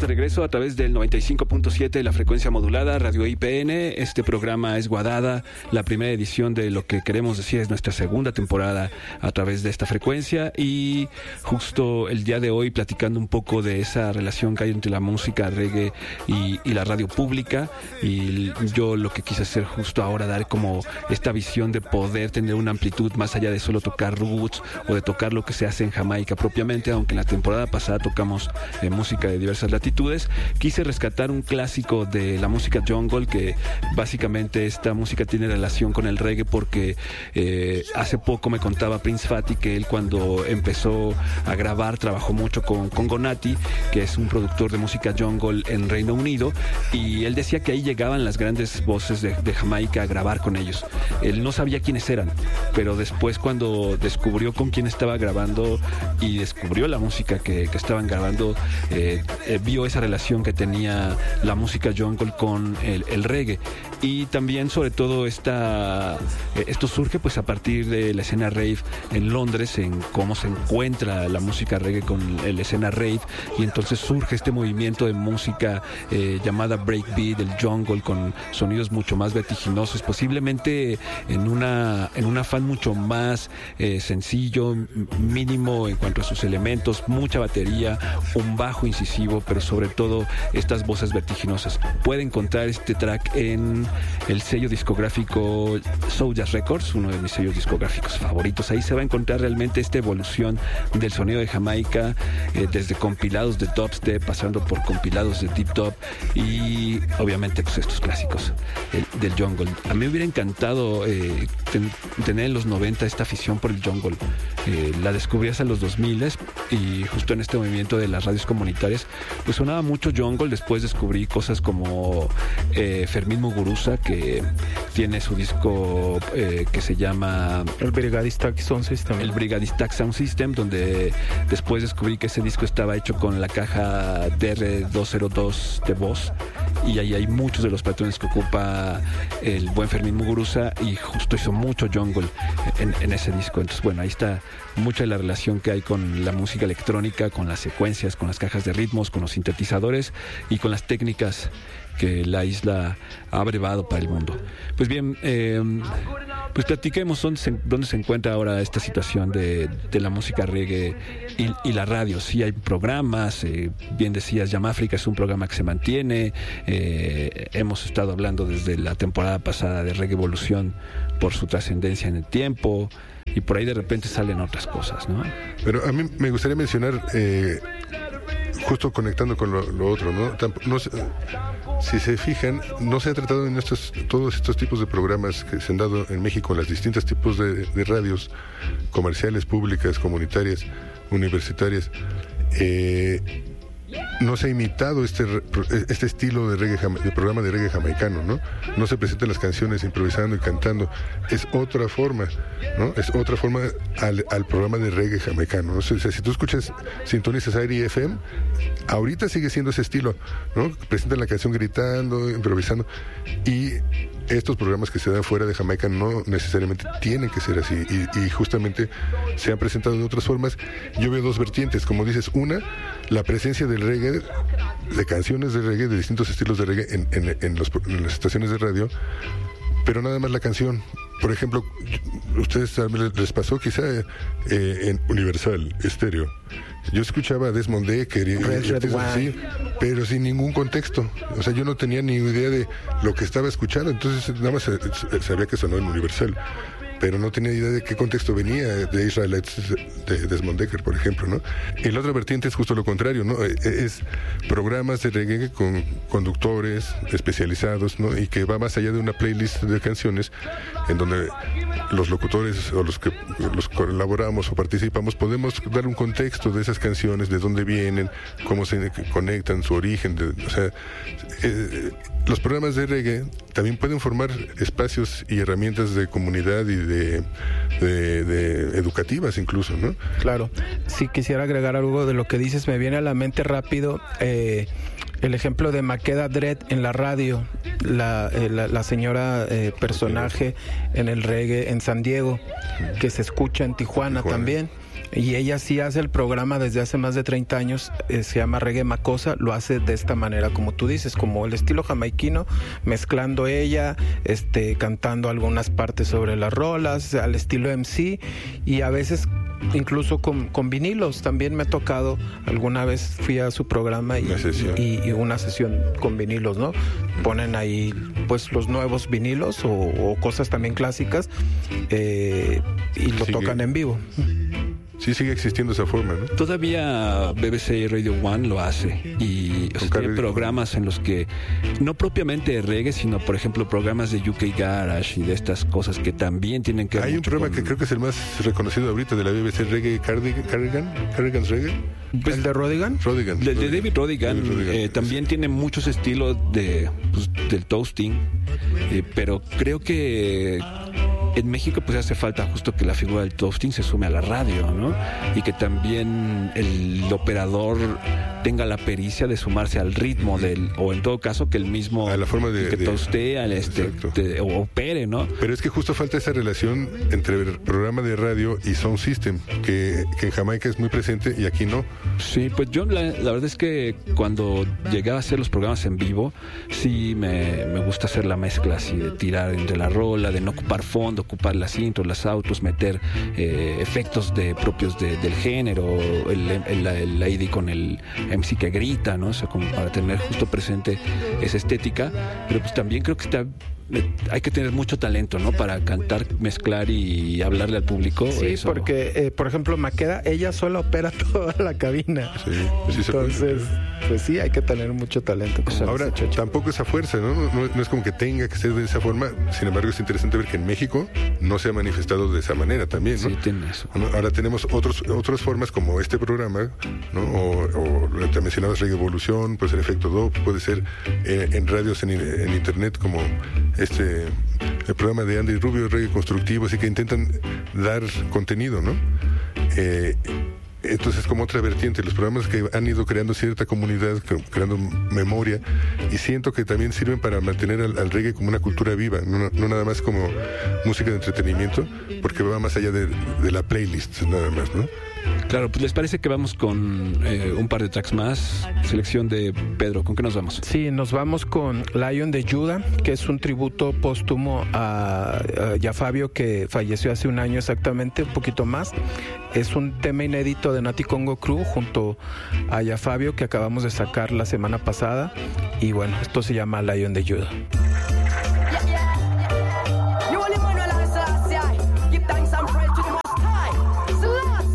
de regreso a través del 95.7 de la frecuencia modulada, Radio IPN. Este programa es Guadada, la primera edición de lo que queremos decir es nuestra segunda temporada a través de esta frecuencia, y justo el día de hoy platicando un poco de esa relación que hay entre la música reggae y la radio pública. Y yo lo que quise hacer justo ahora, dar como esta visión de poder tener una amplitud más allá de solo tocar roots o de tocar lo que se hace en Jamaica propiamente, aunque en la temporada pasada tocamos música de diversas latitudes. Quise rescatar un clásico de la música jungle, que básicamente esta música tiene relación con el reggae porque hace poco me contaba Prince Fatty que él, cuando empezó a grabar, trabajó mucho con Gonati, que es un productor de música jungle en Reino Unido, y él decía que ahí llegaban las grandes voces de Jamaica a grabar con ellos. Él no sabía quiénes eran, pero después, cuando descubrió con quién estaba grabando y descubrió la música que estaban grabando, vio esa relación que tenía la música jungle con el reggae. Y también, sobre todo, esto surge pues a partir de la escena rave en Londres, en cómo se encuentra la música reggae con la escena rave, y entonces surge este movimiento de música llamada breakbeat, el jungle, con sonidos mucho más vertiginosos, posiblemente en un afán mucho más sencillo, mínimo en cuanto a sus elementos, mucha batería, un bajo incisivo, pero sobre todo estas voces vertiginosas. Puede encontrar este track en el sello discográfico Soul Jazz Records, uno de mis sellos discográficos favoritos. Ahí se va a encontrar realmente esta evolución del sonido de Jamaica, desde compilados de dubstep, pasando por compilados de deep dub y obviamente pues estos clásicos del jungle. A mí me hubiera encantado tener en los 90 esta afición por el jungle. La descubrí hasta los 2000 y justo en este movimiento de las radios comunitarias pues sonaba mucho jungle. Después descubrí cosas como Fermín Muguruza, que tiene su disco que se llama el Brigadista Sound System. El Brigadista Sound System, donde después descubrí que ese disco estaba hecho con la caja DR202 de Boss, y ahí hay muchos de los patrones que ocupa el buen Fermín Muguruza, y justo hizo mucho jungle en ese disco. Entonces, bueno, ahí está mucha de la relación que hay con la música electrónica, con las secuencias, con las cajas de ritmos, con los sintetizadores y con las técnicas que la isla ha brevado para el mundo. Pues bien, pues platiquemos dónde se encuentra ahora esta situación de la música reggae y la radio. Sí hay programas, bien decías, Yamáfrica es un programa que se mantiene. Hemos estado hablando desde la temporada pasada de Reggae Evolución por su trascendencia en el tiempo, y por ahí de repente salen otras cosas, ¿no? Pero a mí me gustaría mencionar, justo conectando con lo otro, ¿no? Si se fijan, no se ha tratado en todos estos tipos de programas que se han dado en México, en los distintos tipos de radios comerciales, públicas, comunitarias, universitarias. No se ha imitado este estilo de programa de reggae jamaicano, ¿no? No se presentan las canciones improvisando y cantando. Es otra forma, ¿no? Es otra forma al programa de reggae jamaicano, ¿no? O sea, si tú sintonizas Airi FM, ahorita sigue siendo ese estilo, ¿no? Presentan la canción gritando, improvisando, y estos programas que se dan fuera de Jamaica no necesariamente tienen que ser así, y justamente se han presentado de otras formas. Yo veo dos vertientes, como dices. Una, la presencia del reggae, de canciones de reggae, de distintos estilos de reggae en las estaciones de radio, pero nada más la canción. Por ejemplo, ustedes también les pasó quizá en Universal Estéreo. Yo escuchaba a Desmond Dekker y así, pero sin ningún contexto. O sea, yo no tenía ni idea de lo que estaba escuchando. Entonces nada más sabía que sonó en Universal, pero no tenía idea de qué contexto venía de Israelites de Desmond Dekker, por ejemplo, ¿no? Y la otra vertiente es justo lo contrario, ¿no? Es programas de reggae con conductores especializados, ¿no? Y que va más allá de una playlist de canciones, en donde los locutores o los colaboramos o participamos podemos dar un contexto de esas canciones, de dónde vienen, cómo se conectan, su origen. O sea, los programas de reggae también pueden formar espacios y herramientas de comunidad y de educativas incluso, ¿no? Claro. Si quisiera agregar algo de lo que dices, me viene a la mente rápido el ejemplo de Makeda Dredd en la radio, la señora personaje en el reggae en San Diego, que se escucha en Tijuana también. Y ella sí hace el programa desde hace más de 30 años, se llama Reggae Makossa, lo hace de esta manera, como tú dices, como el estilo jamaiquino, mezclando ella, cantando algunas partes sobre las rolas, al estilo MC, y a veces incluso con vinilos. También me ha tocado, alguna vez fui a su programa y una sesión con vinilos, ¿no? Ponen ahí pues los nuevos vinilos o cosas también clásicas y lo tocan en vivo. Sí, sigue existiendo esa forma, ¿no? Todavía BBC Radio One lo hace y tiene programas en los que no propiamente de reggae, sino por ejemplo programas de UK Garage y de estas cosas que también tienen que ver. Hay un programa que creo que es el más reconocido ahorita de la BBC, Reggae Cardigan's Reggae. Pues, ¿el de Rodigan? De David Rodigan, también tiene muchos estilos del toasting, pero creo que en México pues hace falta justo que la figura del toasting se sume a la radio, ¿no? Y que también el operador tenga la pericia de sumarse al ritmo o en todo caso que el mismo a la forma que toastea opere, ¿no? Pero es que justo falta esa relación entre el programa de radio y sound system que en Jamaica es muy presente y aquí no. Sí, pues yo la verdad es que cuando llegaba a hacer los programas en vivo sí me gusta hacer la mezcla así de tirar entre la rola, de no ocupar fondo, ocupar las intros, las autos, meter efectos propios del género, el lady con el MC que grita, ¿no? O sea, como para tener justo presente esa estética, pero pues también creo que hay que tener mucho talento, ¿no? Para cantar, mezclar y hablarle al público. Sí, porque, por ejemplo, Maqueda, ella sola opera toda la cabina. Sí, pues sí. Entonces, pues sí, hay que tener mucho talento. Ahora, tampoco esa fuerza, ¿no? No es como que tenga que ser de esa forma. Sin embargo, es interesante ver que en México no se ha manifestado de esa manera también, ¿no? Sí, tiene eso. Ahora tenemos otras formas como este programa, ¿no? O te mencionabas Reggae Evolución, puede ser Efecto Dop, puede ser en radios en internet como el programa de Andy Rubio, Reggae Constructivo, así que intentan dar contenido, ¿no? Entonces, como otra vertiente, los programas que han ido creando cierta comunidad, creando memoria, y siento que también sirven para mantener al reggae como una cultura viva, no nada más como música de entretenimiento, porque va más allá de la playlist, nada más, ¿no? Claro, pues les parece que vamos con un par de tracks más. Selección de Pedro, ¿con qué nos vamos? Sí, nos vamos con Lion de Judah, que es un tributo póstumo a Yafabio, que falleció hace un año exactamente, un poquito más. Es un tema inédito de Nati Congo Crew junto a Yafabio, que acabamos de sacar la semana pasada. Y bueno, esto se llama Lion de Judah.